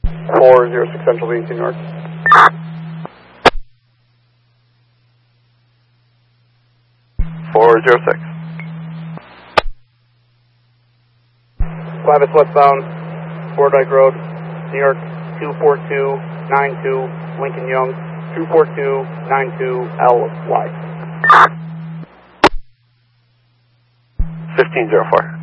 406 Central Beach, New York. Clavis westbound, Bordike Road, New York, 24292, Lincoln Young, 24292 LY. 1504.